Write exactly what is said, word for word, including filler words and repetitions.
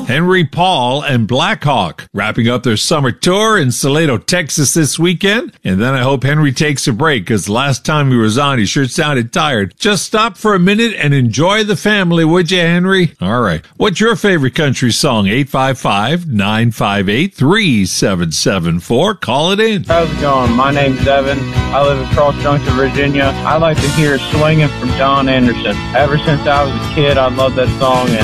Henry Paul and Blackhawk wrapping up their summer tour in Salado, Texas this weekend. And then I hope Henry takes a break, because last time he was on, he sure sounded tired. Just stop for a minute and enjoy the family, would you, Henry? All right. What's your favorite country song? eight five five, nine five eight, three seven seven four. Call it in. How's it going? My name's Evan. I live in Cross Junction, Virginia. I like to hear Swinging from John Anderson. Ever since I was a kid, I love that song. And